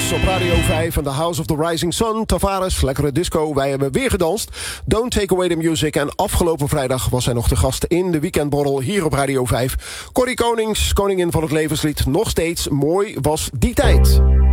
Dance op Radio 5 en The House of the Rising Sun. Tavares, lekkere disco, wij hebben weer gedanst. Don't Take Away the Music. En afgelopen vrijdag was hij nog de gast in de weekendborrel hier op Radio 5. Corrie Konings, koningin van het levenslied. Nog steeds mooi was die tijd.